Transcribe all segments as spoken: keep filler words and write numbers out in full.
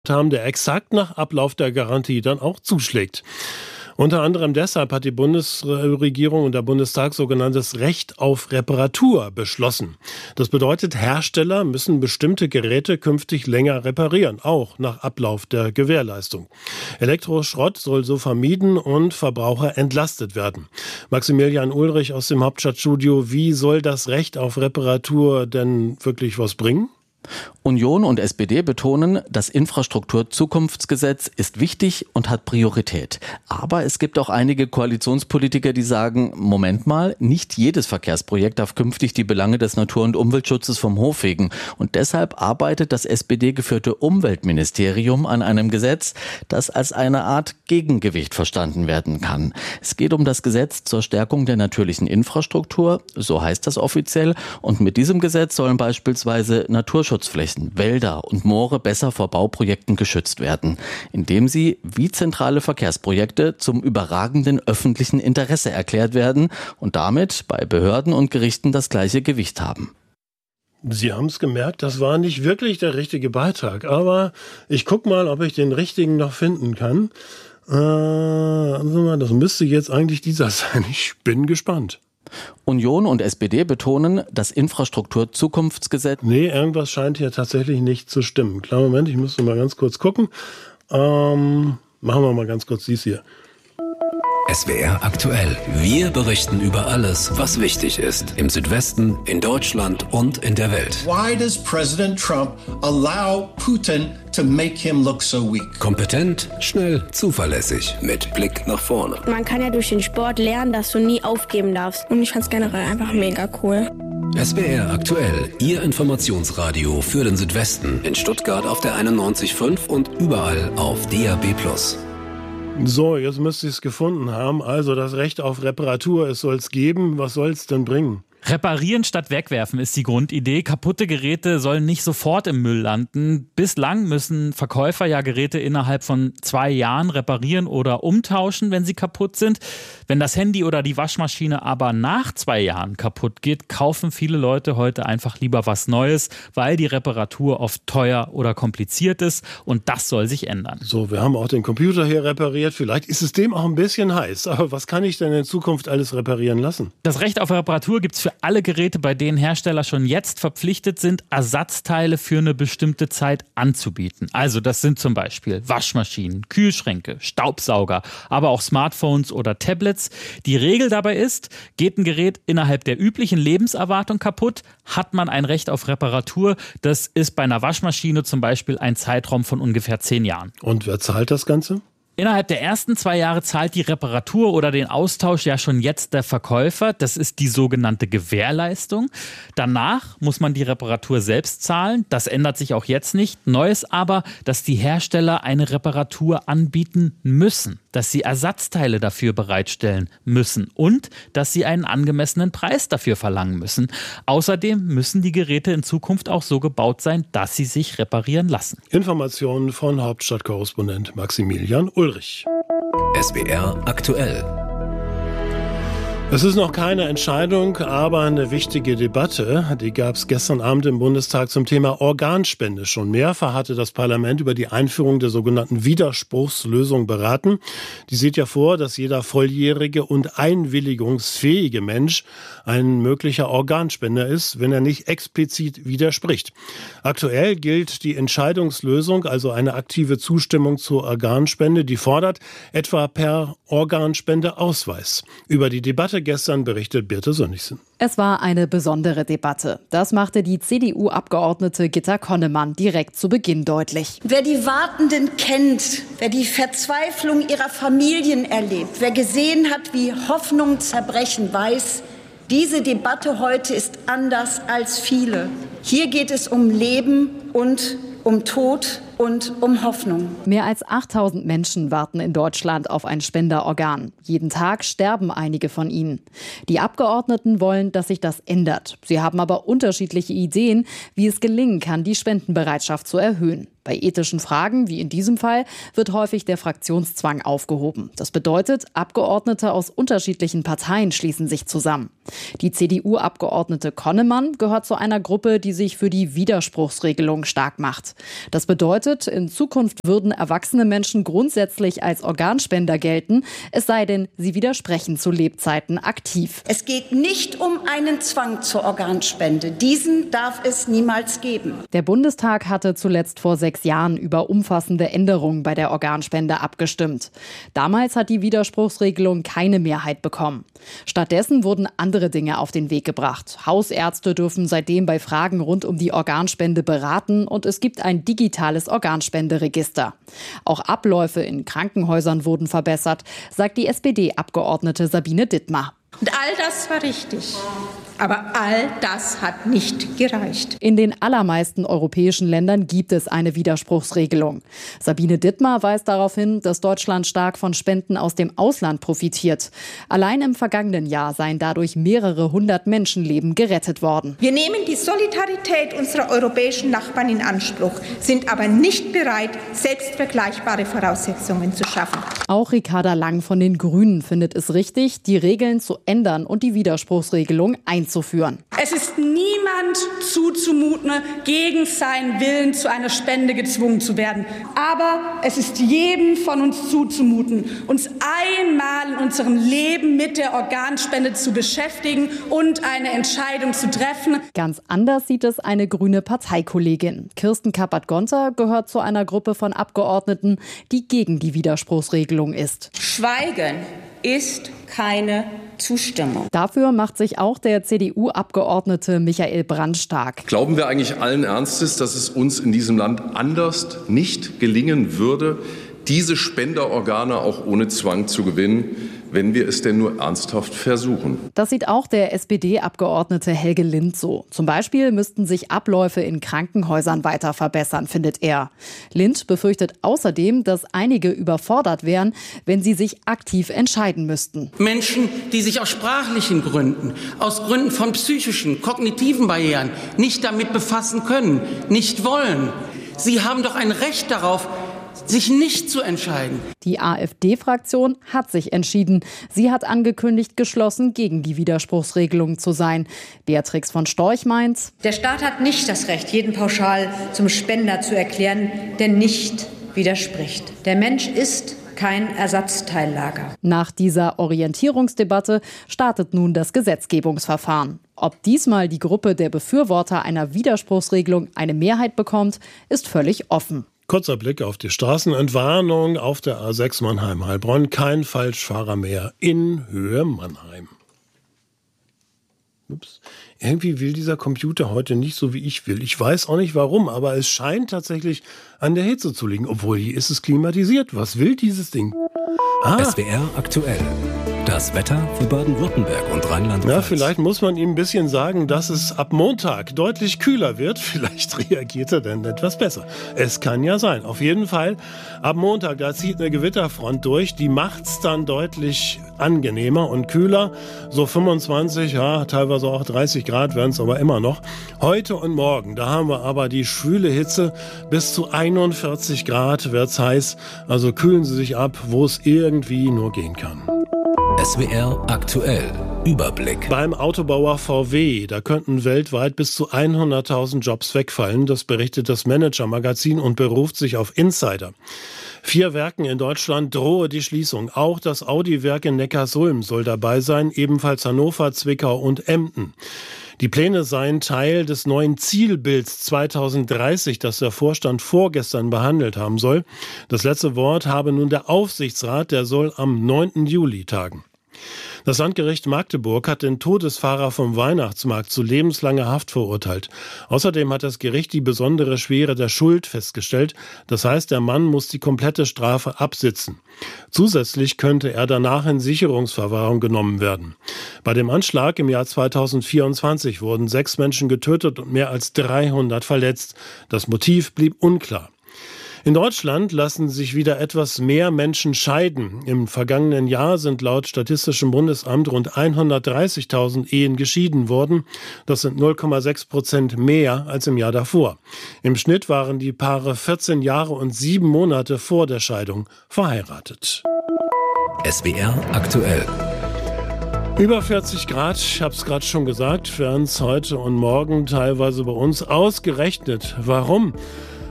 haben, der exakt nach Ablauf der Garantie dann auch zuschlägt. Unter anderem deshalb hat die Bundesregierung und der Bundestag sogenanntes Recht auf Reparatur beschlossen. Das bedeutet, Hersteller müssen bestimmte Geräte künftig länger reparieren, auch nach Ablauf der Gewährleistung. Elektroschrott soll so vermieden und Verbraucher entlastet werden. Maximilian Ulrich aus dem Hauptstadtstudio, wie soll das Recht auf Reparatur denn wirklich was bringen? Union und S P D betonen, das Infrastrukturzukunftsgesetz ist wichtig und hat Priorität. Aber es gibt auch einige Koalitionspolitiker, die sagen, Moment mal, nicht jedes Verkehrsprojekt darf künftig die Belange des Natur- und Umweltschutzes vom Hof fegen. Und deshalb arbeitet das S P D-geführte Umweltministerium an einem Gesetz, das als eine Art Gegengewicht verstanden werden kann. Es geht um das Gesetz zur Stärkung der natürlichen Infrastruktur, so heißt das offiziell. Und mit diesem Gesetz sollen beispielsweise Naturschutzflächen, Wälder und Moore besser vor Bauprojekten geschützt werden, indem sie wie zentrale Verkehrsprojekte zum überragenden öffentlichen Interesse erklärt werden und damit bei Behörden und Gerichten das gleiche Gewicht haben. Sie haben es gemerkt, das war nicht wirklich der richtige Beitrag, aber ich gucke mal, ob ich den richtigen noch finden kann. Äh, also das müsste jetzt eigentlich dieser sein. Ich bin gespannt. Union und S P D betonen, das Infrastrukturzukunftsgesetz. Nee, irgendwas scheint hier tatsächlich nicht zu stimmen. Klar, Moment, ich müsste mal ganz kurz gucken. Ähm, machen wir mal ganz kurz dies hier. S W R aktuell. Wir berichten über alles, was wichtig ist. Im Südwesten, in Deutschland und in der Welt. Why does President Trump allow Putin to make him look so weak? Kompetent, schnell, zuverlässig. Mit Blick nach vorne. Man kann ja durch den Sport lernen, dass du nie aufgeben darfst. Und ich fand es generell einfach mega cool. S W R aktuell. Ihr Informationsradio für den Südwesten. In Stuttgart auf der einundneunzig Komma fünf und überall auf D A B plus. So, jetzt müsste ich es gefunden haben. Also das Recht auf Reparatur, es soll es geben. Was soll es denn bringen? Reparieren statt wegwerfen ist die Grundidee. Kaputte Geräte sollen nicht sofort im Müll landen. Bislang müssen Verkäufer ja Geräte innerhalb von zwei Jahren reparieren oder umtauschen, wenn sie kaputt sind. Wenn das Handy oder die Waschmaschine aber nach zwei Jahren kaputt geht, kaufen viele Leute heute einfach lieber was Neues, weil die Reparatur oft teuer oder kompliziert ist, und das soll sich ändern. So, wir haben auch den Computer hier repariert. Vielleicht ist es dem auch ein bisschen heiß. Aber was kann ich denn in Zukunft alles reparieren lassen? Das Recht auf Reparatur gibt es für alle Geräte, bei denen Hersteller schon jetzt verpflichtet sind, Ersatzteile für eine bestimmte Zeit anzubieten. Also das sind zum Beispiel Waschmaschinen, Kühlschränke, Staubsauger, aber auch Smartphones oder Tablets. Die Regel dabei ist, geht ein Gerät innerhalb der üblichen Lebenserwartung kaputt, hat man ein Recht auf Reparatur. Das ist bei einer Waschmaschine zum Beispiel ein Zeitraum von ungefähr zehn Jahren. Und wer zahlt das Ganze? Innerhalb der ersten zwei Jahre zahlt die Reparatur oder den Austausch ja schon jetzt der Verkäufer. Das ist die sogenannte Gewährleistung. Danach muss man die Reparatur selbst zahlen. Das ändert sich auch jetzt nicht. Neu ist aber, dass die Hersteller eine Reparatur anbieten müssen, dass sie Ersatzteile dafür bereitstellen müssen und dass sie einen angemessenen Preis dafür verlangen müssen. Außerdem müssen die Geräte in Zukunft auch so gebaut sein, dass sie sich reparieren lassen. Informationen von Hauptstadtkorrespondent Maximilian Ulrich. S W R aktuell. Es ist noch keine Entscheidung, aber eine wichtige Debatte. Die gab es gestern Abend im Bundestag zum Thema Organspende. Schon mehrfach hatte das Parlament über die Einführung der sogenannten Widerspruchslösung beraten. Die sieht ja vor, dass jeder volljährige und einwilligungsfähige Mensch ein möglicher Organspender ist, wenn er nicht explizit widerspricht. Aktuell gilt die Entscheidungslösung, also eine aktive Zustimmung zur Organspende, die fordert etwa per Organspendeausweis. Über die Debatte gestern berichtet Birte Sönnigsen. Es war eine besondere Debatte. Das machte die C D U-Abgeordnete Gitta Konnemann direkt zu Beginn deutlich. Wer die Wartenden kennt, wer die Verzweiflung ihrer Familien erlebt, wer gesehen hat, wie Hoffnung zerbrechen, weiß, diese Debatte heute ist anders als viele. Hier geht es um Leben und um Tod und um Hoffnung. Mehr als achttausend Menschen warten in Deutschland auf ein Spenderorgan. Jeden Tag sterben einige von ihnen. Die Abgeordneten wollen, dass sich das ändert. Sie haben aber unterschiedliche Ideen, wie es gelingen kann, die Spendenbereitschaft zu erhöhen. Bei ethischen Fragen, wie in diesem Fall, wird häufig der Fraktionszwang aufgehoben. Das bedeutet, Abgeordnete aus unterschiedlichen Parteien schließen sich zusammen. Die C D U-Abgeordnete Konnemann gehört zu einer Gruppe, die sich für die Widerspruchsregelung stark macht. Das bedeutet, bedeutet, in Zukunft würden erwachsene Menschen grundsätzlich als Organspender gelten, es sei denn, sie widersprechen zu Lebzeiten aktiv. Es geht nicht um einen Zwang zur Organspende. Diesen darf es niemals geben. Der Bundestag hatte zuletzt vor sechs Jahren über umfassende Änderungen bei der Organspende abgestimmt. Damals hat die Widerspruchsregelung keine Mehrheit bekommen. Stattdessen wurden andere Dinge auf den Weg gebracht. Hausärzte dürfen seitdem bei Fragen rund um die Organspende beraten und es gibt ein digitales Organspenderegister. Auch Abläufe in Krankenhäusern wurden verbessert, sagt die S P D-Abgeordnete Sabine Dittmar. Und all das war richtig. Aber all das hat nicht gereicht. In den allermeisten europäischen Ländern gibt es eine Widerspruchsregelung. Sabine Dittmar weist darauf hin, dass Deutschland stark von Spenden aus dem Ausland profitiert. Allein im vergangenen Jahr seien dadurch mehrere hundert Menschenleben gerettet worden. Wir nehmen die Solidarität unserer europäischen Nachbarn in Anspruch, sind aber nicht bereit, selbst vergleichbare Voraussetzungen zu schaffen. Auch Ricarda Lang von den Grünen findet es richtig, die Regeln zu ändern und die Widerspruchsregelung einzuführen. Es ist niemand zuzumuten, gegen seinen Willen zu einer Spende gezwungen zu werden. Aber es ist jedem von uns zuzumuten, uns einmal in unserem Leben mit der Organspende zu beschäftigen und eine Entscheidung zu treffen. Ganz anders sieht es eine grüne Parteikollegin. Kirsten Kappert-Gonter gehört zu einer Gruppe von Abgeordneten, die gegen die Widerspruchsregelung ist. Schweigen ist keine Zustimmung. Dafür macht sich auch der C D U-Abgeordnete Michael Brandt stark. Glauben wir eigentlich allen Ernstes, dass es uns in diesem Land anders nicht gelingen würde, diese Spenderorgane auch ohne Zwang zu gewinnen, wenn wir es denn nur ernsthaft versuchen? Das sieht auch der S P D-Abgeordnete Helge Lind so. Zum Beispiel müssten sich Abläufe in Krankenhäusern weiter verbessern, findet er. Lind befürchtet außerdem, dass einige überfordert wären, wenn sie sich aktiv entscheiden müssten. Menschen, die sich aus sprachlichen Gründen, aus Gründen von psychischen, kognitiven Barrieren nicht damit befassen können, nicht wollen. Sie haben doch ein Recht darauf, sich nicht zu entscheiden. Die AfD-Fraktion hat sich entschieden. Sie hat angekündigt, geschlossen gegen die Widerspruchsregelung zu sein. Beatrix von Storch meint: Der Staat hat nicht das Recht, jeden pauschal zum Spender zu erklären, der nicht widerspricht. Der Mensch ist kein Ersatzteillager. Nach dieser Orientierungsdebatte startet nun das Gesetzgebungsverfahren. Ob diesmal die Gruppe der Befürworter einer Widerspruchsregelung eine Mehrheit bekommt, ist völlig offen. Kurzer Blick auf die Straßenentwarnung auf der A sechs Mannheim-Heilbronn. Kein Falschfahrer mehr in Höhe Mannheim. Ups. Irgendwie will dieser Computer heute nicht so, wie ich will. Ich weiß auch nicht warum, aber es scheint tatsächlich an der Hitze zu liegen. Obwohl, hier ist es klimatisiert. Was will dieses Ding? Ah. S W R aktuell. Das Wetter für Baden-Württemberg und Rheinland-Pfalz. Ja, vielleicht muss man ihm ein bisschen sagen, dass es ab Montag deutlich kühler wird. Vielleicht reagiert er dann etwas besser. Es kann ja sein. Auf jeden Fall, ab Montag, da zieht eine Gewitterfront durch. Die macht's dann deutlich angenehmer und kühler. So fünfundzwanzig, ja, teilweise auch dreißig Grad werden es aber immer noch. Heute und morgen, da haben wir aber die schwüle Hitze. Bis zu einundvierzig Grad wird's heiß. Also kühlen Sie sich ab, wo es irgendwie nur gehen kann. S W R aktuell. Überblick. Beim Autobauer V W, da könnten weltweit bis zu hunderttausend Jobs wegfallen. Das berichtet das Manager-Magazin und beruft sich auf Insider. Vier Werken in Deutschland drohe die Schließung. Auch das Audi-Werk in Neckarsulm soll dabei sein, ebenfalls Hannover, Zwickau und Emden. Die Pläne seien Teil des neuen Zielbilds zweitausenddreißig, das der Vorstand vorgestern behandelt haben soll. Das letzte Wort habe nun der Aufsichtsrat, der soll am neunten Juli tagen. Das Landgericht Magdeburg hat den Todesfahrer vom Weihnachtsmarkt zu lebenslanger Haft verurteilt. Außerdem hat das Gericht die besondere Schwere der Schuld festgestellt. Das heißt, der Mann muss die komplette Strafe absitzen. Zusätzlich könnte er danach in Sicherungsverwahrung genommen werden. Bei dem Anschlag im Jahr zweitausendvierundzwanzig wurden sechs Menschen getötet und mehr als dreihundert verletzt. Das Motiv blieb unklar. In Deutschland lassen sich wieder etwas mehr Menschen scheiden. Im vergangenen Jahr sind laut Statistischem Bundesamt rund hundertdreißigtausend Ehen geschieden worden. Das sind null Komma sechs Prozent mehr als im Jahr davor. Im Schnitt waren die Paare vierzehn Jahre und sieben Monate vor der Scheidung verheiratet. S W R aktuell. Über vierzig Grad, ich habe es gerade schon gesagt, werden es heute und morgen teilweise bei uns ausgerechnet. Warum?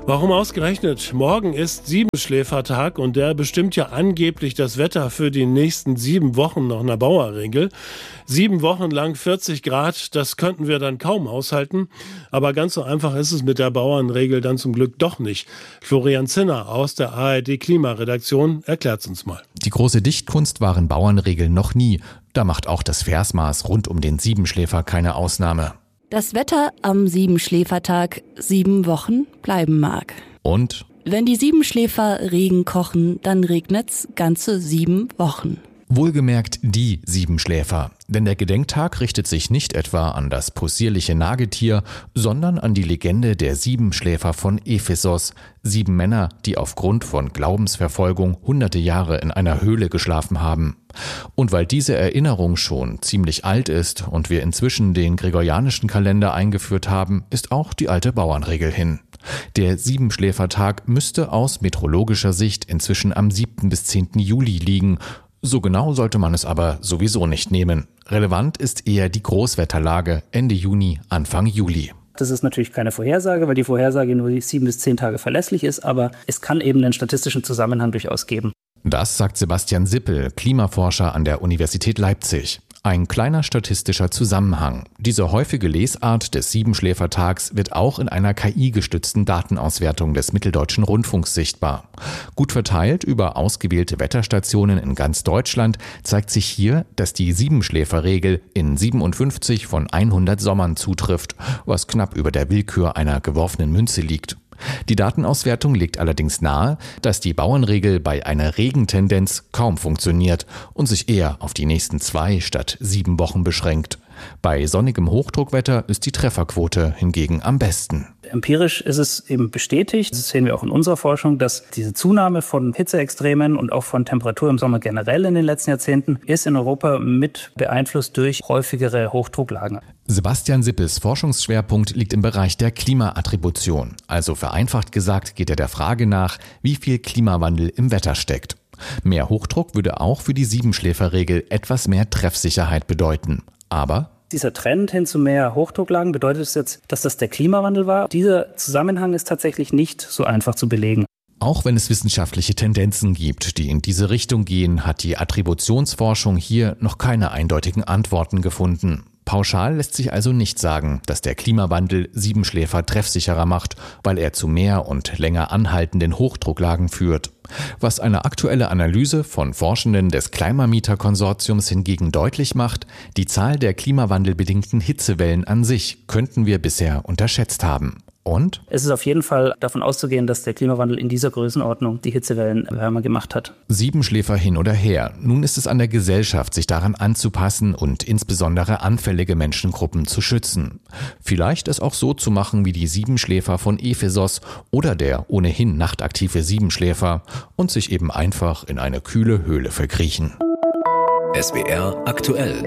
Warum ausgerechnet? Morgen ist Siebenschläfertag und der bestimmt ja angeblich das Wetter für die nächsten sieben Wochen nach einer Bauerregel. Sieben Wochen lang vierzig Grad, das könnten wir dann kaum aushalten. Aber ganz so einfach ist es mit der Bauernregel dann zum Glück doch nicht. Florian Zinner aus der A R D-Klimaredaktion erklärt es uns mal. Die große Dichtkunst waren Bauernregeln noch nie. Da macht auch das Versmaß rund um den Siebenschläfer keine Ausnahme. Das Wetter am Siebenschläfertag sieben Wochen bleiben mag. Und? Wenn die Siebenschläfer Regen kochen, dann regnet's ganze sieben Wochen. Wohlgemerkt die Siebenschläfer, denn der Gedenktag richtet sich nicht etwa an das possierliche Nagetier, sondern an die Legende der Siebenschläfer von Ephesos, sieben Männer, die aufgrund von Glaubensverfolgung hunderte Jahre in einer Höhle geschlafen haben. Und weil diese Erinnerung schon ziemlich alt ist und wir inzwischen den gregorianischen Kalender eingeführt haben, ist auch die alte Bauernregel hin. Der Siebenschläfertag müsste aus meteorologischer Sicht inzwischen am siebten bis zehnten Juli liegen. So genau sollte man es aber sowieso nicht nehmen. Relevant ist eher die Großwetterlage Ende Juni, Anfang Juli. Das ist natürlich keine Vorhersage, weil die Vorhersage nur sieben bis zehn Tage verlässlich ist, aber es kann eben einen statistischen Zusammenhang durchaus geben. Das sagt Sebastian Sippel, Klimaforscher an der Universität Leipzig. Ein kleiner statistischer Zusammenhang. Diese häufige Lesart des Siebenschläfertags wird auch in einer K I-gestützten Datenauswertung des Mitteldeutschen Rundfunks sichtbar. Gut verteilt über ausgewählte Wetterstationen in ganz Deutschland zeigt sich hier, dass die Siebenschläferregel in siebenundfünfzig von hundert Sommern zutrifft, was knapp über der Willkür einer geworfenen Münze liegt. Die Datenauswertung legt allerdings nahe, dass die Bauernregel bei einer Regentendenz kaum funktioniert und sich eher auf die nächsten zwei statt sieben Wochen beschränkt. Bei sonnigem Hochdruckwetter ist die Trefferquote hingegen am besten. Empirisch ist es eben bestätigt, das sehen wir auch in unserer Forschung, dass diese Zunahme von Hitzeextremen und auch von Temperatur im Sommer generell in den letzten Jahrzehnten ist in Europa mit beeinflusst durch häufigere Hochdrucklagen. Sebastian Sippels Forschungsschwerpunkt liegt im Bereich der Klimaattribution. Also vereinfacht gesagt geht er der Frage nach, wie viel Klimawandel im Wetter steckt. Mehr Hochdruck würde auch für die Siebenschläferregel etwas mehr Treffsicherheit bedeuten. Aber dieser Trend hin zu mehr Hochdrucklagen bedeutet es jetzt, dass das der Klimawandel war. Dieser Zusammenhang ist tatsächlich nicht so einfach zu belegen. Auch wenn es wissenschaftliche Tendenzen gibt, die in diese Richtung gehen, hat die Attributionsforschung hier noch keine eindeutigen Antworten gefunden. Pauschal lässt sich also nicht sagen, dass der Klimawandel Siebenschläfer treffsicherer macht, weil er zu mehr und länger anhaltenden Hochdrucklagen führt. Was eine aktuelle Analyse von Forschenden des Climameter-Konsortiums hingegen deutlich macht, die Zahl der klimawandelbedingten Hitzewellen an sich könnten wir bisher unterschätzt haben. Und? Es ist auf jeden Fall davon auszugehen, dass der Klimawandel in dieser Größenordnung die Hitzewellen wärmer gemacht hat. Siebenschläfer hin oder her. Nun ist es an der Gesellschaft, sich daran anzupassen und insbesondere anfällige Menschengruppen zu schützen. Vielleicht es auch so zu machen wie die Siebenschläfer von Ephesos oder der ohnehin nachtaktive Siebenschläfer und sich eben einfach in eine kühle Höhle verkriechen. S W R aktuell.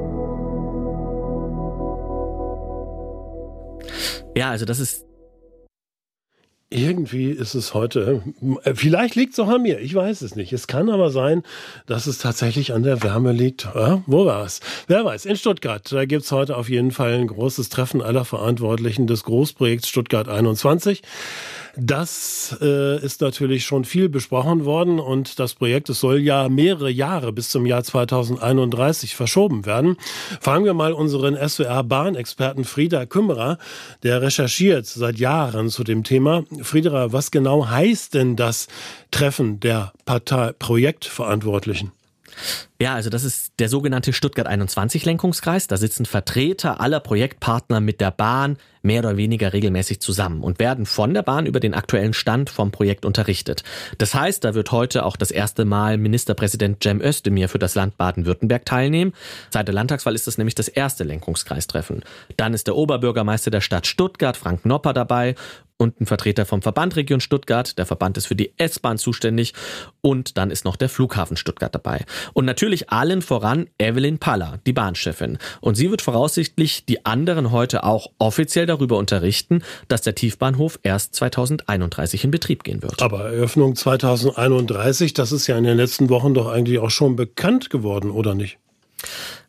Ja, also das ist Irgendwie ist es heute, vielleicht liegt es auch an mir, ich weiß es nicht. Es kann aber sein, dass es tatsächlich an der Wärme liegt. Ja, wo war es? Wer weiß, in Stuttgart, da gibt es heute auf jeden Fall ein großes Treffen aller Verantwortlichen des Großprojekts Stuttgart einundzwanzig. Das äh, ist natürlich schon viel besprochen worden und das Projekt, es soll ja mehrere Jahre bis zum Jahr zweitausendeinunddreißig verschoben werden. Fragen wir mal unseren S W R-Bahnexperten Frieder Kümmerer, der recherchiert seit Jahren zu dem Thema. Frieder, was genau heißt denn das Treffen der Partei-Projektverantwortlichen? Ja, also das ist der sogenannte Stuttgart einundzwanzig Lenkungskreis. Da sitzen Vertreter aller Projektpartner mit der Bahn mehr oder weniger regelmäßig zusammen und werden von der Bahn über den aktuellen Stand vom Projekt unterrichtet. Das heißt, da wird heute auch das erste Mal Ministerpräsident Cem Özdemir für das Land Baden-Württemberg teilnehmen. Seit der Landtagswahl ist das nämlich das erste Lenkungskreistreffen. Dann ist der Oberbürgermeister der Stadt Stuttgart, Frank Nopper, dabei und ein Vertreter vom Verband Region Stuttgart. Der Verband ist für die S-Bahn zuständig und dann ist noch der Flughafen Stuttgart dabei. Und natürlich allen voran Evelyn Paller, die Bahnchefin. Und sie wird voraussichtlich die anderen heute auch offiziell darüber unterrichten, dass der Tiefbahnhof erst zweitausendeinunddreißig in Betrieb gehen wird. Aber Eröffnung zweitausendeinunddreißig, das ist ja in den letzten Wochen doch eigentlich auch schon bekannt geworden, oder nicht?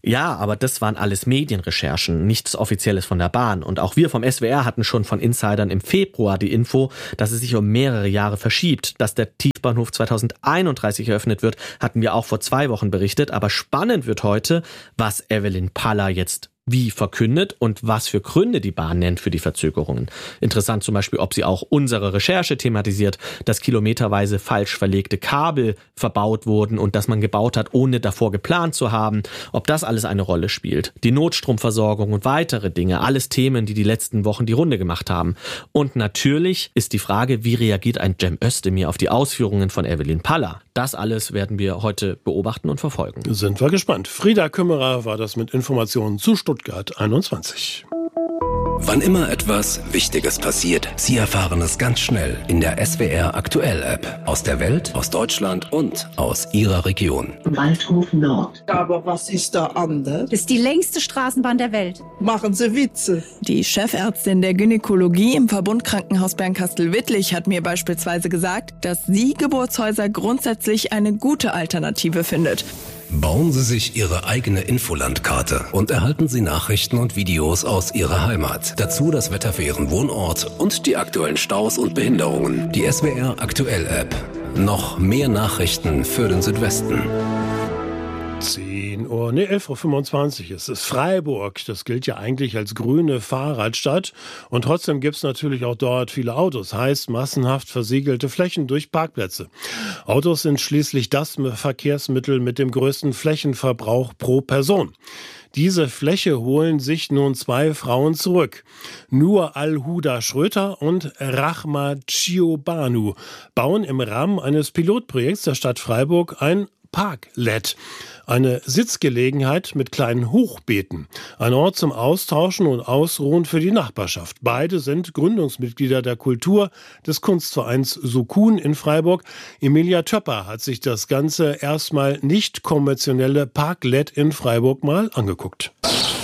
Ja, aber das waren alles Medienrecherchen, nichts Offizielles von der Bahn. Und auch wir vom S W R hatten schon von Insidern im Februar die Info, dass es sich um mehrere Jahre verschiebt. Dass der Tiefbahnhof zweitausendeinunddreißig eröffnet wird, hatten wir auch vor zwei Wochen berichtet. Aber spannend wird heute, was Evelyn Paller jetzt wie verkündet und was für Gründe die Bahn nennt für die Verzögerungen. Interessant zum Beispiel, ob sie auch unsere Recherche thematisiert, dass kilometerweise falsch verlegte Kabel verbaut wurden und dass man gebaut hat, ohne davor geplant zu haben, ob das alles eine Rolle spielt. Die Notstromversorgung und weitere Dinge, alles Themen, die die letzten Wochen die Runde gemacht haben. Und natürlich ist die Frage, wie reagiert ein Cem Özdemir auf die Ausführungen von Evelyn Paller? Das alles werden wir heute beobachten und verfolgen. Sind wir gespannt. Frieda Kümmerer war das mit Informationen zu Stuttgart einundzwanzig. Wann immer etwas Wichtiges passiert, Sie erfahren es ganz schnell in der S W R Aktuell-App. Aus der Welt, aus Deutschland und aus Ihrer Region. Waldhof Nord. Aber was ist da anders? Das ist die längste Straßenbahn der Welt. Machen Sie Witze. Die Chefärztin der Gynäkologie im Verbundkrankenhaus Bernkastel-Wittlich hat mir beispielsweise gesagt, dass sie Geburtshäuser grundsätzlich eine gute Alternative findet. Bauen Sie sich Ihre eigene Infolandkarte und erhalten Sie Nachrichten und Videos aus Ihrer Heimat. Dazu das Wetter für Ihren Wohnort und die aktuellen Staus und Behinderungen. Die S W R Aktuell-App. Noch mehr Nachrichten für den Südwesten. zehn Uhr, nee, elf Uhr fünfundzwanzig. Es ist Freiburg. Das gilt ja eigentlich als grüne Fahrradstadt. Und trotzdem gibt es natürlich auch dort viele Autos. Heißt massenhaft versiegelte Flächen durch Parkplätze. Autos sind schließlich das Verkehrsmittel mit dem größten Flächenverbrauch pro Person. Diese Fläche holen sich nun zwei Frauen zurück. Nur Al-Huda Schröter und Rahma Ciobanu bauen im Rahmen eines Pilotprojekts der Stadt Freiburg ein Parklet. Eine Sitzgelegenheit mit kleinen Hochbeeten. Ein Ort zum Austauschen und Ausruhen für die Nachbarschaft. Beide sind Gründungsmitglieder der Kultur des Kunstvereins Sukun in Freiburg. Emilia Töpper hat sich das ganze erstmal nicht konventionelle Parklet in Freiburg mal angeguckt.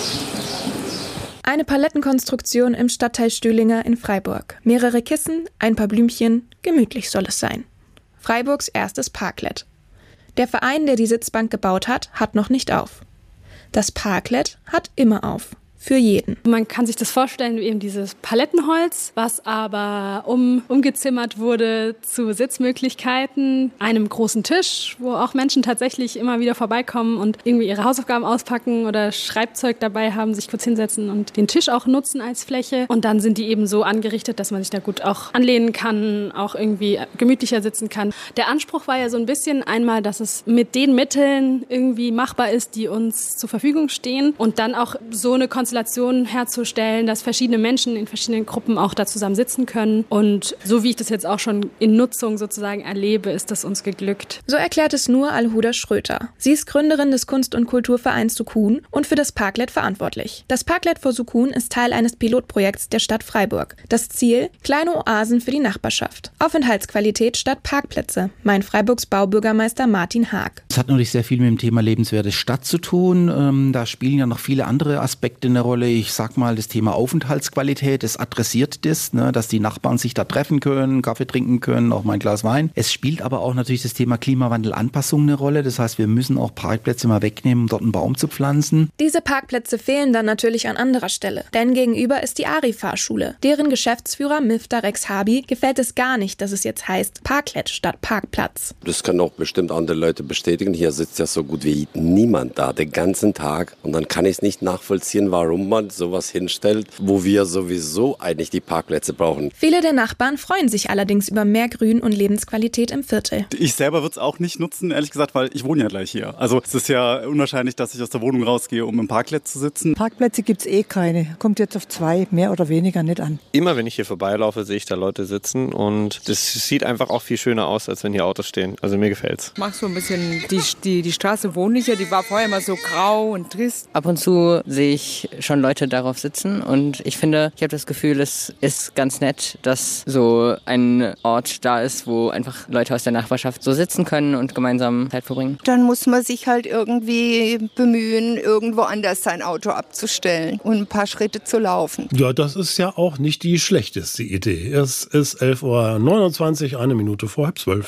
Eine Palettenkonstruktion im Stadtteil Stühlinger in Freiburg. Mehrere Kissen, ein paar Blümchen, gemütlich soll es sein. Freiburgs erstes Parklet. Der Verein, der die Sitzbank gebaut hat, hat noch nicht auf. Das Parklet hat immer auf. Für jeden. Man kann sich das vorstellen wie eben dieses Palettenholz, was aber um, umgezimmert wurde zu Sitzmöglichkeiten, einem großen Tisch, wo auch Menschen tatsächlich immer wieder vorbeikommen und irgendwie ihre Hausaufgaben auspacken oder Schreibzeug dabei haben, sich kurz hinsetzen und den Tisch auch nutzen als Fläche. Und dann sind die eben so angerichtet, dass man sich da gut auch anlehnen kann, auch irgendwie gemütlicher sitzen kann. Der Anspruch war ja so ein bisschen einmal, dass es mit den Mitteln irgendwie machbar ist, die uns zur Verfügung stehen und dann auch so eine Konstellation herzustellen, dass verschiedene Menschen in verschiedenen Gruppen auch da zusammen sitzen können. Und so wie ich das jetzt auch schon in Nutzung sozusagen erlebe, ist das uns geglückt. So erklärt es Nur Al-Huda Schröter. Sie ist Gründerin des Kunst- und Kulturvereins Sukun und für das Parklet verantwortlich. Das Parklet für Sukun ist Teil eines Pilotprojekts der Stadt Freiburg. Das Ziel? Kleine Oasen für die Nachbarschaft. Aufenthaltsqualität statt Parkplätze, meint Freiburgs Baubürgermeister Martin Haag. Es hat natürlich sehr viel mit dem Thema lebenswerte Stadt zu tun. Ähm, da spielen ja noch viele andere Aspekte eine Rolle. Ich sag mal, das Thema Aufenthaltsqualität, es adressiert das, ne, dass die Nachbarn sich da treffen können, Kaffee trinken können, auch mal ein Glas Wein. Es spielt aber auch natürlich das Thema Klimawandelanpassung eine Rolle. Das heißt, wir müssen auch Parkplätze mal wegnehmen, um dort einen Baum zu pflanzen. Diese Parkplätze fehlen dann natürlich an anderer Stelle. Denn gegenüber ist die Ari-Fahrschule. Deren Geschäftsführer Mifta Rex Habi gefällt es gar nicht, dass es jetzt heißt Parklet statt Parkplatz. Das können auch bestimmt andere Leute bestätigen. Hier sitzt ja so gut wie niemand da den ganzen Tag. Und dann kann ich es nicht nachvollziehen, warum man sowas hinstellt, wo wir sowieso eigentlich die Parkplätze brauchen. Viele der Nachbarn freuen sich allerdings über mehr Grün und Lebensqualität im Viertel. Ich selber würde es auch nicht nutzen, ehrlich gesagt, weil ich wohne ja gleich hier. Also es ist ja unwahrscheinlich, dass ich aus der Wohnung rausgehe, um im Parkplatz zu sitzen. Parkplätze gibt es eh keine. Kommt jetzt auf zwei, mehr oder weniger nicht an. Immer wenn ich hier vorbeilaufe, sehe ich da Leute sitzen und das sieht einfach auch viel schöner aus, als wenn hier Autos stehen. Also mir gefällt's. Ich mag so ein bisschen die, die, die Straße, wo ich ja, die war vorher immer so grau und trist. Ab und zu sehe ich schon Leute darauf sitzen und ich finde, ich habe das Gefühl, es ist ganz nett, dass so ein Ort da ist, wo einfach Leute aus der Nachbarschaft so sitzen können und gemeinsam Zeit verbringen. Dann muss man sich halt irgendwie bemühen, irgendwo anders sein Auto abzustellen und ein paar Schritte zu laufen. Ja, das ist ja auch nicht die schlechteste Idee. Es ist elf Uhr neunundzwanzig, eine Minute vor halb zwölf.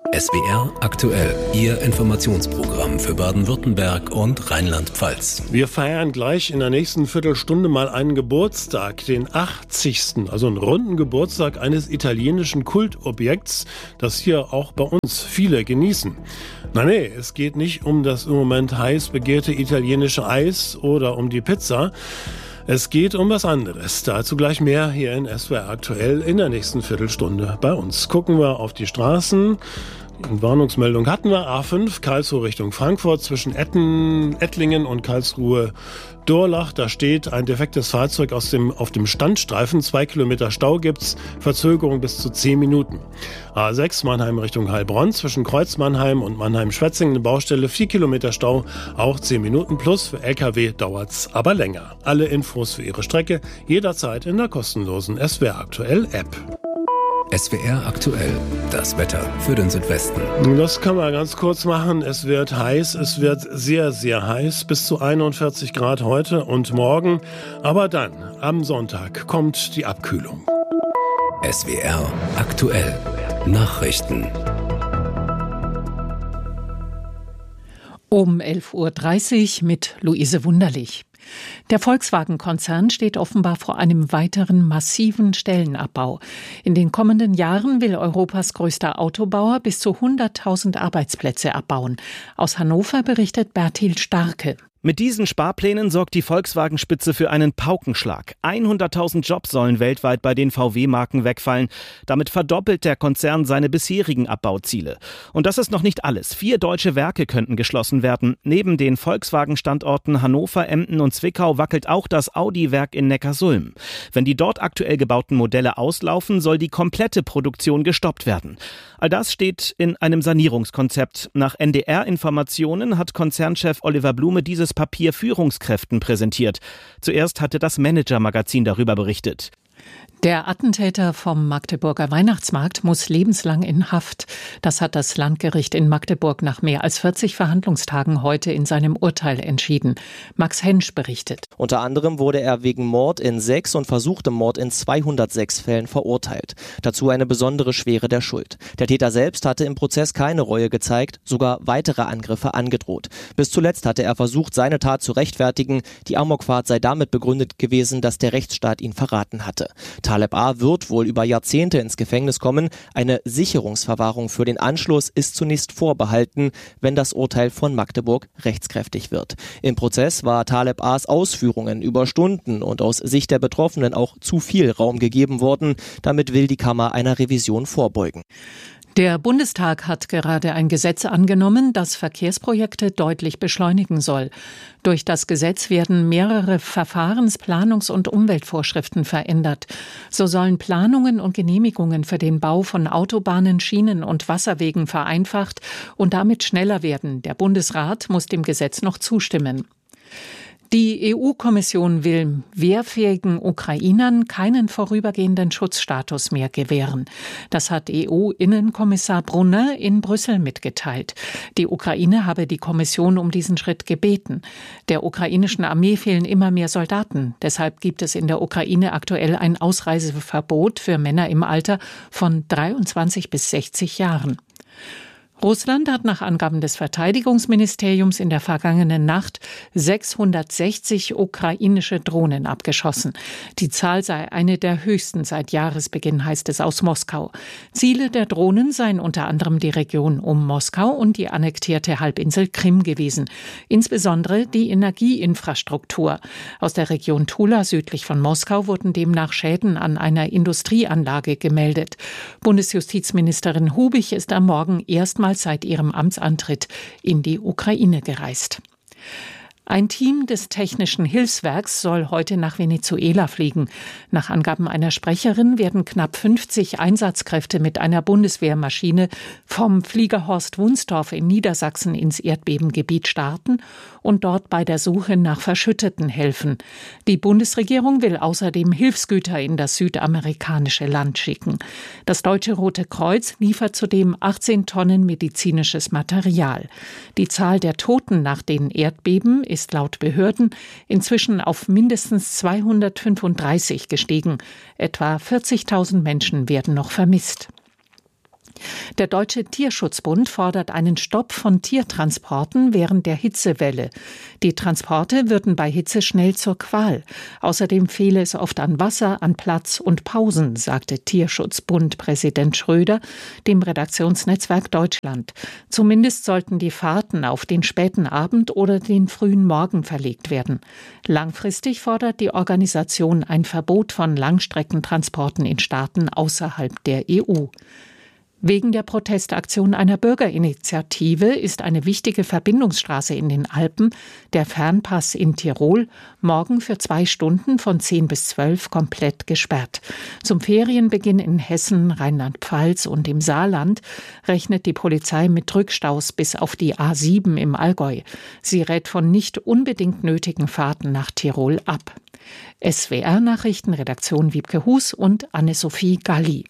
S W R aktuell, Ihr Informationsprogramm für Baden-Württemberg und Rheinland-Pfalz. Wir feiern gleich in der nächsten Viertelstunde mal einen Geburtstag, den achtzigsten, also einen runden Geburtstag eines italienischen Kultobjekts, das hier auch bei uns viele genießen. Na nee, es geht nicht um das im Moment heiß begehrte italienische Eis oder um die Pizza. Es geht um was anderes. Dazu gleich mehr hier in S W R aktuell in der nächsten Viertelstunde bei uns. Gucken wir auf die Straßen. Die Warnungsmeldung hatten wir. A fünf, Karlsruhe Richtung Frankfurt zwischen Etten, Ettlingen und Karlsruhe-Dorlach. Da steht ein defektes Fahrzeug aus dem, auf dem Standstreifen. Zwei Kilometer Stau gibt's. Verzögerung bis zu zehn Minuten. A sechs, Mannheim Richtung Heilbronn zwischen Kreuz Mannheim und Mannheim-Schwetzingen. Eine Baustelle, vier Kilometer Stau, auch zehn Minuten plus. Für L K W dauert's aber länger. Alle Infos für Ihre Strecke jederzeit in der kostenlosen S W R aktuell App. S W R aktuell, das Wetter für den Südwesten. Das kann man ganz kurz machen. Es wird heiß, es wird sehr, sehr heiß, bis zu einundvierzig Grad heute und morgen. Aber dann, am Sonntag, kommt die Abkühlung. S W R aktuell, Nachrichten. Um elf Uhr dreißig mit Luise Wunderlich. Der Volkswagen-Konzern steht offenbar vor einem weiteren massiven Stellenabbau. In den kommenden Jahren will Europas größter Autobauer bis zu hunderttausend Arbeitsplätze abbauen. Aus Hannover berichtet Bertil Starke. Mit diesen Sparplänen sorgt die Volkswagen-Spitze für einen Paukenschlag. hunderttausend Jobs sollen weltweit bei den V W-Marken wegfallen. Damit verdoppelt der Konzern seine bisherigen Abbauziele. Und das ist noch nicht alles. Vier deutsche Werke könnten geschlossen werden. Neben den Volkswagen-Standorten Hannover, Emden und Zwickau wackelt auch das Audi-Werk in Neckarsulm. Wenn die dort aktuell gebauten Modelle auslaufen, soll die komplette Produktion gestoppt werden. All das steht in einem Sanierungskonzept. Nach N D R-Informationen hat Konzernchef Oliver Blume dieses Papier Führungskräften präsentiert. Zuerst hatte das Manager-Magazin darüber berichtet. Der Attentäter vom Magdeburger Weihnachtsmarkt muss lebenslang in Haft. Das hat das Landgericht in Magdeburg nach mehr als vierzig Verhandlungstagen heute in seinem Urteil entschieden. Max Hensch berichtet. Unter anderem wurde er wegen Mord in sechs und versuchtem Mord in zweihundertsechs Fällen verurteilt. Dazu eine besondere Schwere der Schuld. Der Täter selbst hatte im Prozess keine Reue gezeigt, sogar weitere Angriffe angedroht. Bis zuletzt hatte er versucht, seine Tat zu rechtfertigen. Die Amokfahrt sei damit begründet gewesen, dass der Rechtsstaat ihn verraten hatte. Taleb A. wird wohl über Jahrzehnte ins Gefängnis kommen. Eine Sicherungsverwahrung für den Anschluss ist zunächst vorbehalten, wenn das Urteil von Magdeburg rechtskräftig wird. Im Prozess war Taleb A.'s Ausführungen über Stunden und aus Sicht der Betroffenen auch zu viel Raum gegeben worden. Damit will die Kammer einer Revision vorbeugen. Der Bundestag hat gerade ein Gesetz angenommen, das Verkehrsprojekte deutlich beschleunigen soll. Durch das Gesetz werden mehrere Verfahrens-, Planungs- und Umweltvorschriften verändert. So sollen Planungen und Genehmigungen für den Bau von Autobahnen, Schienen und Wasserwegen vereinfacht und damit schneller werden. Der Bundesrat muss dem Gesetz noch zustimmen. Die E U-Kommission will wehrfähigen Ukrainern keinen vorübergehenden Schutzstatus mehr gewähren. Das hat E U-Innenkommissar Brunner in Brüssel mitgeteilt. Die Ukraine habe die Kommission um diesen Schritt gebeten. Der ukrainischen Armee fehlen immer mehr Soldaten. Deshalb gibt es in der Ukraine aktuell ein Ausreiseverbot für Männer im Alter von dreiundzwanzig bis sechzig Jahren. Russland hat nach Angaben des Verteidigungsministeriums in der vergangenen Nacht sechshundertsechzig ukrainische Drohnen abgeschossen. Die Zahl sei eine der höchsten seit Jahresbeginn, heißt es aus Moskau. Ziele der Drohnen seien unter anderem die Region um Moskau und die annektierte Halbinsel Krim gewesen. Insbesondere die Energieinfrastruktur. Aus der Region Tula südlich von Moskau wurden demnach Schäden an einer Industrieanlage gemeldet. Bundesjustizministerin Hubich ist am Morgen erstmals seit ihrem Amtsantritt in die Ukraine gereist. Ein Team des Technischen Hilfswerks soll heute nach Venezuela fliegen. Nach Angaben einer Sprecherin werden knapp fünfzig Einsatzkräfte mit einer Bundeswehrmaschine vom Flieger Horst Wunstorf in Niedersachsen ins Erdbebengebiet starten und dort bei der Suche nach Verschütteten helfen. Die Bundesregierung will außerdem Hilfsgüter in das südamerikanische Land schicken. Das Deutsche Rote Kreuz liefert zudem achtzehn Tonnen medizinisches Material. Die Zahl der Toten nach den Erdbeben ist ist laut Behörden inzwischen auf mindestens zweihundertfünfunddreißig gestiegen. Etwa vierzigtausend Menschen werden noch vermisst. Der Deutsche Tierschutzbund fordert einen Stopp von Tiertransporten während der Hitzewelle. Die Transporte würden bei Hitze schnell zur Qual. Außerdem fehle es oft an Wasser, an Platz und Pausen, sagte Tierschutzbund-Präsident Schröder dem Redaktionsnetzwerk Deutschland. Zumindest sollten die Fahrten auf den späten Abend oder den frühen Morgen verlegt werden. Langfristig fordert die Organisation ein Verbot von Langstreckentransporten in Staaten außerhalb der E U. Wegen der Protestaktion einer Bürgerinitiative ist eine wichtige Verbindungsstraße in den Alpen, der Fernpass in Tirol, morgen für zwei Stunden von zehn bis zwölf komplett gesperrt. Zum Ferienbeginn in Hessen, Rheinland-Pfalz und im Saarland rechnet die Polizei mit Rückstaus bis auf die A sieben im Allgäu. Sie rät von nicht unbedingt nötigen Fahrten nach Tirol ab. S W R-Nachrichten, Redaktion Wiebke Hus und Anne-Sophie Galli.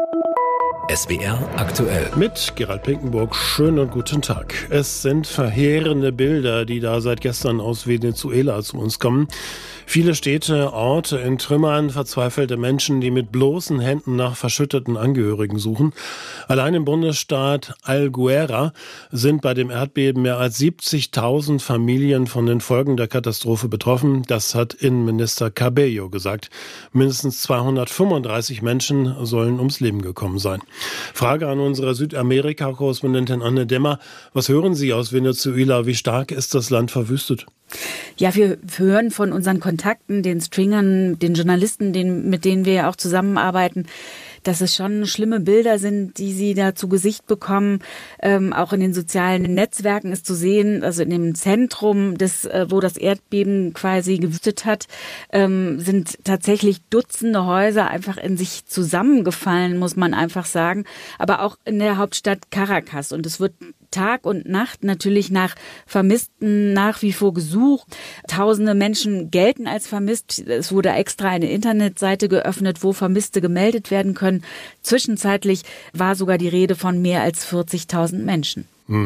S W R aktuell. Mit Gerald Pinkenburg, schönen und guten Tag. Es sind verheerende Bilder, die da seit gestern aus Venezuela zu uns kommen. Viele Städte, Orte in Trümmern, verzweifelte Menschen, die mit bloßen Händen nach verschütteten Angehörigen suchen. Allein im Bundesstaat Alguera sind bei dem Erdbeben mehr als siebzigtausend Familien von den Folgen der Katastrophe betroffen. Das hat Innenminister Cabello gesagt. Mindestens zweihundertfünfunddreißig Menschen sollen ums Leben gekommen sein. Frage an unsere Südamerika-Korrespondentin Anne Demmer. Was hören Sie aus Venezuela? Wie stark ist das Land verwüstet? Ja, wir hören von unseren Kontakten, den Stringern, den Journalisten, den, mit denen wir ja auch zusammenarbeiten, dass es schon schlimme Bilder sind, die sie da zu Gesicht bekommen. Ähm, auch in den sozialen Netzwerken ist zu sehen, also in dem Zentrum, des, äh, wo das Erdbeben quasi gewütet hat, ähm, sind tatsächlich Dutzende Häuser einfach in sich zusammengefallen, muss man einfach sagen. Aber auch in der Hauptstadt Caracas. Und es wird Tag und Nacht natürlich nach Vermissten nach wie vor gesucht. Tausende Menschen gelten als vermisst. Es wurde extra eine Internetseite geöffnet, wo Vermisste gemeldet werden können. Zwischenzeitlich war sogar die Rede von mehr als vierzigtausend Menschen.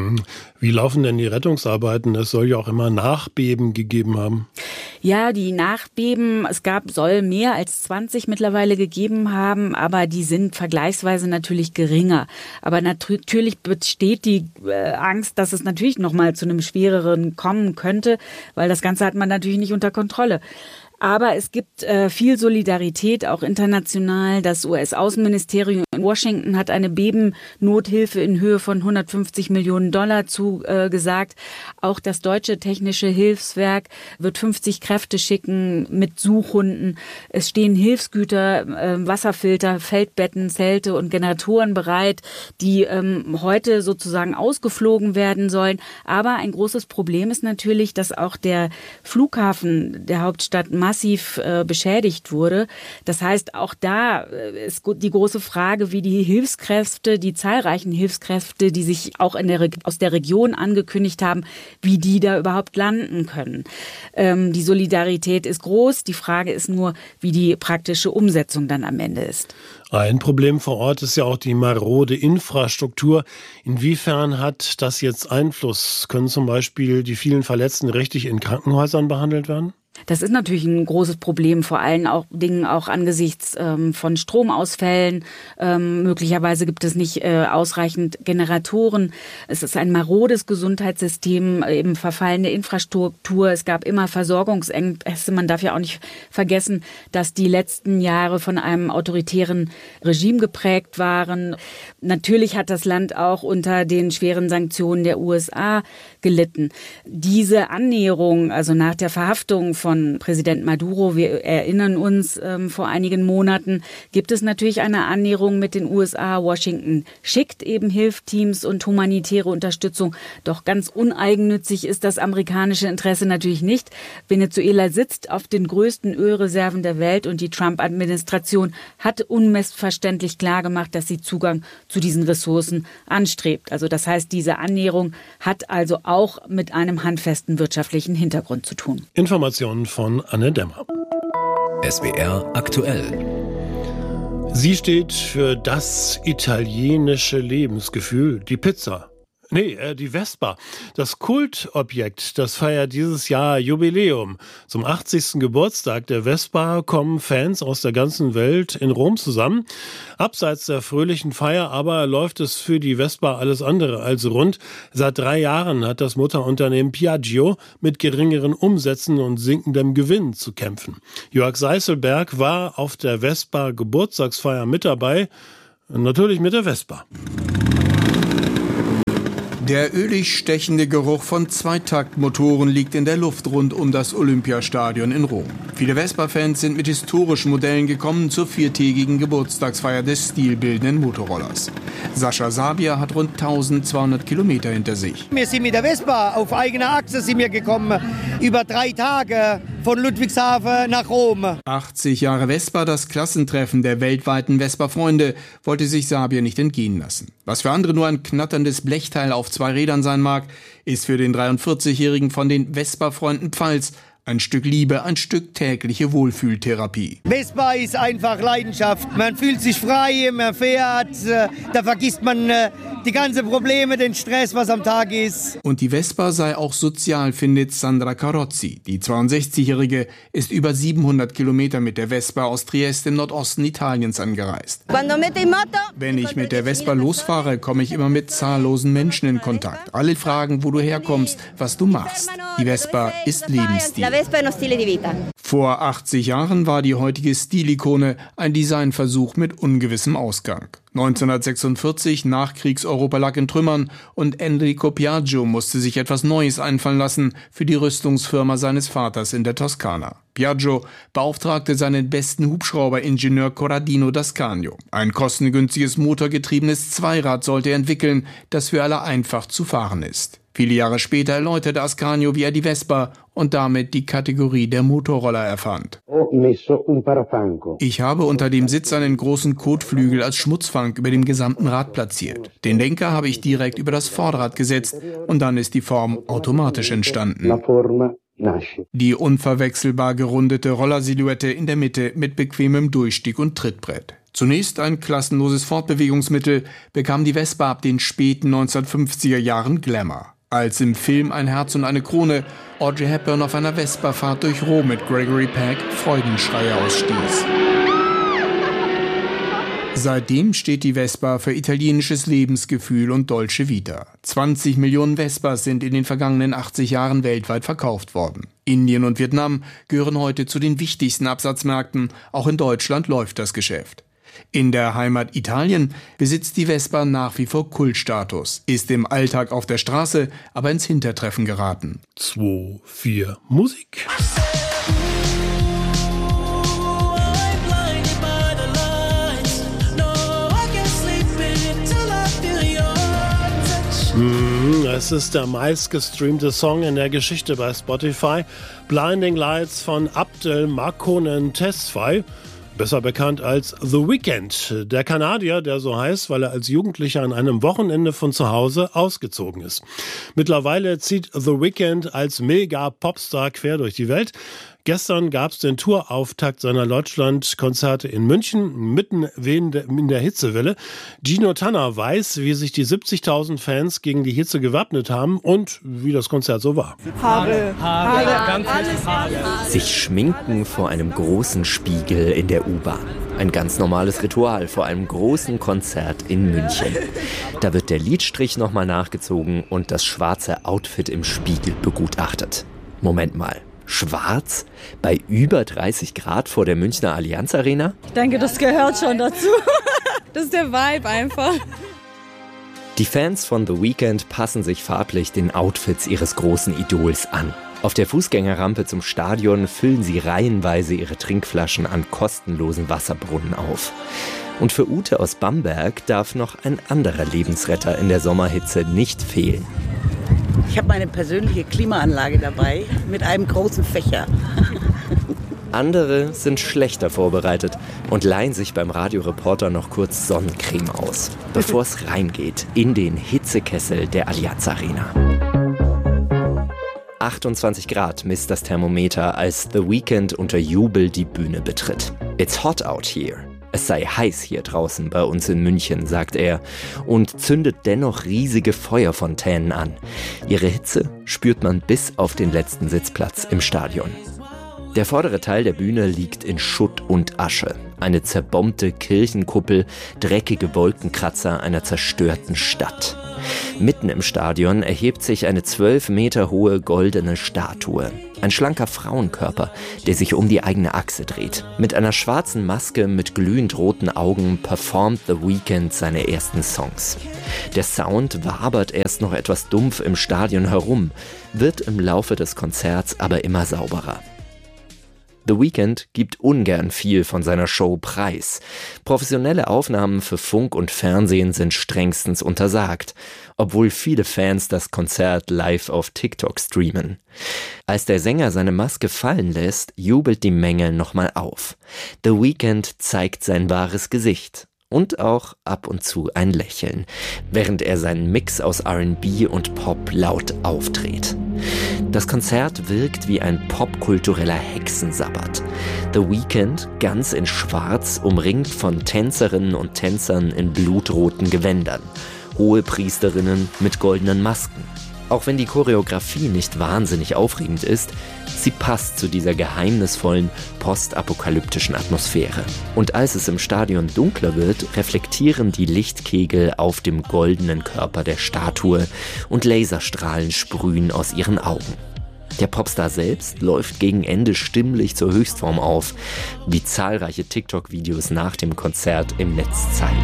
Wie laufen denn die Rettungsarbeiten? Es soll ja auch immer Nachbeben gegeben haben. Ja, die Nachbeben, es gab, soll mehr als zwanzig mittlerweile gegeben haben, aber die sind vergleichsweise natürlich geringer. Aber natürlich besteht die äh, Angst, dass es natürlich noch mal zu einem schwereren kommen könnte, weil das Ganze hat man natürlich nicht unter Kontrolle. Aber es gibt äh, viel Solidarität, auch international. Das U S-Außenministerium in Washington hat eine Bebennothilfe in Höhe von hundertfünfzig Millionen Dollar zugesagt. Äh, auch das Deutsche Technische Hilfswerk wird fünfzig Kräfte schicken mit Suchhunden. Es stehen Hilfsgüter, äh, Wasserfilter, Feldbetten, Zelte und Generatoren bereit, die ähm, heute sozusagen ausgeflogen werden sollen. Aber ein großes Problem ist natürlich, dass auch der Flughafen der Hauptstadt massiv äh, beschädigt wurde. Das heißt, auch da äh, ist die große Frage, wie die Hilfskräfte, die zahlreichen Hilfskräfte, die sich auch in der Re- aus der Region angekündigt haben, wie die da überhaupt landen können. Ähm, die Solidarität ist groß. Die Frage ist nur, wie die praktische Umsetzung dann am Ende ist. Ein Problem vor Ort ist ja auch die marode Infrastruktur. Inwiefern hat das jetzt Einfluss? Können zum Beispiel die vielen Verletzten richtig in Krankenhäusern behandelt werden? Das ist natürlich ein großes Problem, vor allen auch Dingen auch angesichts ähm, von Stromausfällen. Ähm, möglicherweise gibt es nicht äh, ausreichend Generatoren. Es ist ein marodes Gesundheitssystem, eben verfallene Infrastruktur. Es gab immer Versorgungsengpässe. Man darf ja auch nicht vergessen, dass die letzten Jahre von einem autoritären Regime geprägt waren. Natürlich hat das Land auch unter den schweren Sanktionen der U S A gelitten. Diese Annäherung, also nach der Verhaftung von Präsident Maduro, wir erinnern uns, ähm, vor einigen Monaten gibt es natürlich eine Annäherung mit den U S A. Washington schickt eben Hilfsteams und humanitäre Unterstützung. Doch ganz uneigennützig ist das amerikanische Interesse natürlich nicht. Venezuela sitzt auf den größten Ölreserven der Welt und die Trump-Administration hat unmissverständlich klargemacht, dass sie Zugang zu diesen Ressourcen anstrebt. Also das heißt, diese Annäherung hat also auch mit einem handfesten wirtschaftlichen Hintergrund zu tun. Informationen von Anne Demmer. S W R aktuell. Sie steht für das italienische Lebensgefühl, die Pizza. Nee, äh, die Vespa. Das Kultobjekt, das feiert dieses Jahr Jubiläum. Zum achtzigsten Geburtstag der Vespa kommen Fans aus der ganzen Welt in Rom zusammen. Abseits der fröhlichen Feier aber läuft es für die Vespa alles andere als rund. Seit drei Jahren hat das Mutterunternehmen Piaggio mit geringeren Umsätzen und sinkendem Gewinn zu kämpfen. Jörg Seißelberg war auf der Vespa Geburtstagsfeier mit dabei. Natürlich mit der Vespa. Der ölig stechende Geruch von Zweitaktmotoren liegt in der Luft rund um das Olympiastadion in Rom. Viele Vespa-Fans sind mit historischen Modellen gekommen zur viertägigen Geburtstagsfeier des stilbildenden Motorrollers. Sascha Sabia hat rund eintausendzweihundert Kilometer hinter sich. Wir sind mit der Vespa auf eigener Achse sind wir gekommen, über drei Tage von Ludwigshafen nach Rom. achtzig Jahre Vespa, das Klassentreffen der weltweiten Vespa-Freunde, wollte sich Sabia nicht entgehen lassen. Was für andere nur ein knatterndes Blechteil auf zwei Rädern sein mag, ist für den dreiundvierzigjährigen von den Vespa-Freunden Pfalz ein Stück Liebe, ein Stück tägliche Wohlfühltherapie. Vespa ist einfach Leidenschaft. Man fühlt sich frei, man fährt, da vergisst man die ganzen Probleme, den Stress, was am Tag ist. Und die Vespa sei auch sozial, findet Sandra Carozzi. Die zweiundsechzigjährige ist über siebenhundert Kilometer mit der Vespa aus Trieste im Nordosten Italiens angereist. Wenn ich mit der Vespa losfahre, komme ich immer mit zahllosen Menschen in Kontakt. Alle fragen, wo du herkommst, was du machst. Die Vespa ist Lebensstil. Vor achtzig Jahren war die heutige Stilikone ein Designversuch mit ungewissem Ausgang. neunzehnhundertsechsundvierzig, Nachkriegs-Europa lag in Trümmern und Enrico Piaggio musste sich etwas Neues einfallen lassen für die Rüstungsfirma seines Vaters in der Toskana. Piaggio beauftragte seinen besten Hubschrauberingenieur Corradino d'Ascanio. Ein kostengünstiges motorgetriebenes Zweirad sollte er entwickeln, das für alle einfach zu fahren ist. Viele Jahre später erläuterte Ascanio, wie er die Vespa und damit die Kategorie der Motorroller erfand. Ich habe unter dem Sitz einen großen Kotflügel als Schmutzfang über dem gesamten Rad platziert. Den Lenker habe ich direkt über das Vorderrad gesetzt und dann ist die Form automatisch entstanden. Die unverwechselbar gerundete Rollersilhouette in der Mitte mit bequemem Durchstieg und Trittbrett. Zunächst ein klassenloses Fortbewegungsmittel, bekam die Vespa ab den späten neunzehnhundertfünfziger Jahren Glamour. Als im Film Ein Herz und eine Krone Audrey Hepburn auf einer Vespa-Fahrt durch Rom mit Gregory Peck Freudenschreie ausstieß. Seitdem steht die Vespa für italienisches Lebensgefühl und Dolce Vita. zwanzig Millionen Vespas sind in den vergangenen achtzig Jahren weltweit verkauft worden. Indien und Vietnam gehören heute zu den wichtigsten Absatzmärkten. Auch in Deutschland läuft das Geschäft. In der Heimat Italien besitzt die Vespa nach wie vor Kultstatus, ist im Alltag auf der Straße aber ins Hintertreffen geraten. zwei, vier, Musik. Es ist der meistgestreamte Song in der Geschichte bei Spotify. Blinding Lights von Abdel Makonnen Tesfaye. Besser bekannt als The Weeknd, der Kanadier, der so heißt, weil er als Jugendlicher an einem Wochenende von zu Hause ausgezogen ist. Mittlerweile zieht The Weeknd als Mega-Popstar quer durch die Welt. Gestern gab es den Tourauftakt seiner Deutschlandkonzerte in München, mitten in der Hitzewelle. Gino Tanner weiß, wie sich die siebzigtausend Fans gegen die Hitze gewappnet haben und wie das Konzert so war. Haare, Haare, ganz alles Haare. Sich schminken vor einem großen Spiegel in der U-Bahn. Ein ganz normales Ritual vor einem großen Konzert in München. Da wird der Lidstrich nochmal nachgezogen und das schwarze Outfit im Spiegel begutachtet. Moment mal. Schwarz? Bei über dreißig Grad vor der Münchner Allianz Arena? Ich denke, das gehört schon dazu. Das ist der Vibe einfach. Die Fans von The Weeknd passen sich farblich den Outfits ihres großen Idols an. Auf der Fußgängerrampe zum Stadion füllen sie reihenweise ihre Trinkflaschen an kostenlosen Wasserbrunnen auf. Und für Ute aus Bamberg darf noch ein anderer Lebensretter in der Sommerhitze nicht fehlen. Ich habe meine persönliche Klimaanlage dabei mit einem großen Fächer. Andere sind schlechter vorbereitet und leihen sich beim Radioreporter noch kurz Sonnencreme aus, bevor es reingeht in den Hitzekessel der Allianz Arena. achtundzwanzig Grad misst das Thermometer, als The Weeknd unter Jubel die Bühne betritt. It's hot out here. Es sei heiß hier draußen bei uns in München, sagt er, und zündet dennoch riesige Feuerfontänen an. Ihre Hitze spürt man bis auf den letzten Sitzplatz im Stadion. Der vordere Teil der Bühne liegt in Schutt und Asche. Eine zerbombte Kirchenkuppel, dreckige Wolkenkratzer einer zerstörten Stadt. Mitten im Stadion erhebt sich eine zwölf Meter hohe goldene Statue. Ein schlanker Frauenkörper, der sich um die eigene Achse dreht. Mit einer schwarzen Maske mit glühend roten Augen performt The Weeknd seine ersten Songs. Der Sound wabert erst noch etwas dumpf im Stadion herum, wird im Laufe des Konzerts aber immer sauberer. The Weeknd gibt ungern viel von seiner Show preis. Professionelle Aufnahmen für Funk und Fernsehen sind strengstens untersagt, obwohl viele Fans das Konzert live auf TikTok streamen. Als der Sänger seine Maske fallen lässt, jubelt die Menge nochmal auf. The Weeknd zeigt sein wahres Gesicht. Und auch ab und zu ein Lächeln, während er seinen Mix aus R and B und Pop laut aufdreht. Das Konzert wirkt wie ein popkultureller Hexensabbat. The Weeknd, ganz in Schwarz, umringt von Tänzerinnen und Tänzern in blutroten Gewändern. Hohepriesterinnen mit goldenen Masken. Auch wenn die Choreografie nicht wahnsinnig aufregend ist, sie passt zu dieser geheimnisvollen, postapokalyptischen Atmosphäre. Und als es im Stadion dunkler wird, reflektieren die Lichtkegel auf dem goldenen Körper der Statue und Laserstrahlen sprühen aus ihren Augen. Der Popstar selbst läuft gegen Ende stimmlich zur Höchstform auf, wie zahlreiche TikTok-Videos nach dem Konzert im Netz zeigen.